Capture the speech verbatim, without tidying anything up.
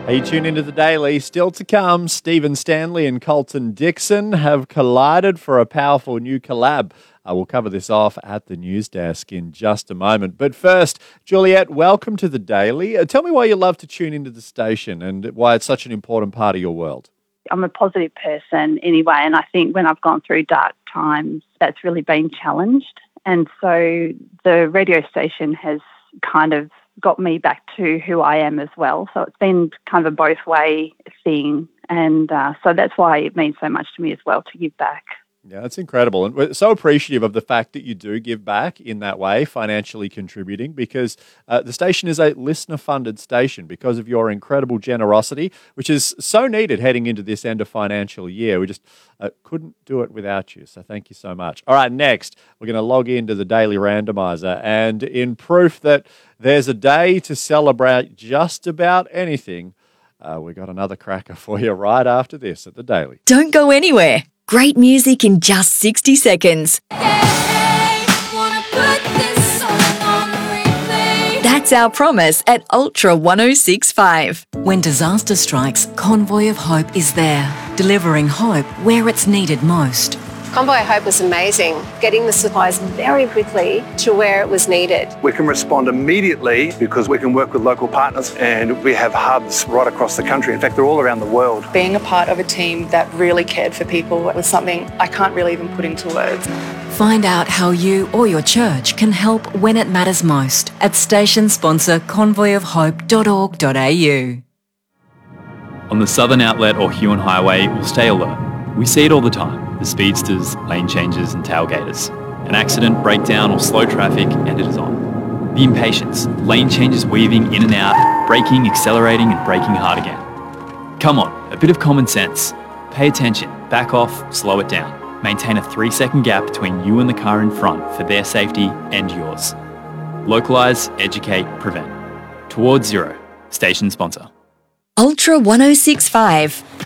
Hey, you tune into The Daily. Still to come, Stephen Stanley and Colton Dixon have collided for a powerful new collab. Uh, we'll cover this off at the news desk in just a moment. But first, Juliet, welcome to The Daily. Uh, tell me why you love to tune into the station and why it's such an important part of your world. I'm a positive person anyway, and I think when I've gone through dark times, that's really been challenged. And so the radio station has kind of got me back to who I am as well. So it's been kind of a both-way thing. And uh, so that's why it means so much to me as well to give back. Yeah, that's incredible. And we're so appreciative of the fact that you do give back in that way, financially contributing, because uh, the station is a listener-funded station because of your incredible generosity, which is so needed heading into this end of financial year. We just uh, couldn't do it without you, so thank you so much. All right, next, we're going to log into the Daily Randomizer, and in proof that there's a day to celebrate just about anything, uh, we got another cracker for you right after this at the Daily. Don't go anywhere. Great music in just sixty seconds. That's our promise at Ultra one oh six point five. When disaster strikes, Convoy of Hope is there, delivering hope where it's needed most. Convoy of Hope was amazing, getting the supplies very quickly to where it was needed. We can respond immediately because we can work with local partners and we have hubs right across the country. In fact, they're all around the world. Being a part of a team that really cared for people was something I can't really even put into words. Find out how you or your church can help when it matters most at station sponsor convoy of hope dot org dot a u. On the Southern Outlet or Huon Highway, we'll stay alert. We see it all the time. The speedsters, lane changes and tailgaters. An accident, breakdown or slow traffic and it is on. The impatience, lane changes weaving in and out, braking, accelerating and braking hard again. Come on, a bit of common sense. Pay attention, back off, slow it down. Maintain a three second gap between you and the car in front for their safety and yours. Localise, educate, prevent. Towards Zero. Station sponsor. Ultra one oh six point five.